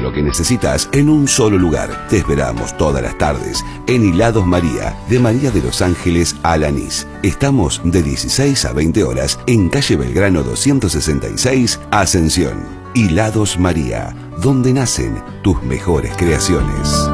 lo que necesitas en un solo lugar. Te esperamos todas las tardes en Hilados María, de María de los Ángeles a Alanís. Estamos de 16 a 20 horas en calle Belgrano 266, Ascensión. Hilados María, donde nacen tus mejores creaciones.